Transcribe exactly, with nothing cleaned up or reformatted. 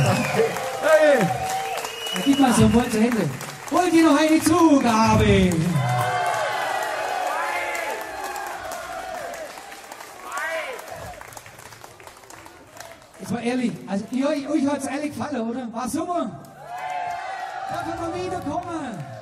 Hey. Gib mal so ein zur Hände. Wollt ihr noch eine Zugabe? Jetzt mal ehrlich, also euch, euch hat es ehrlich gefallen, oder? War super? Darf ich mal wiederkommen?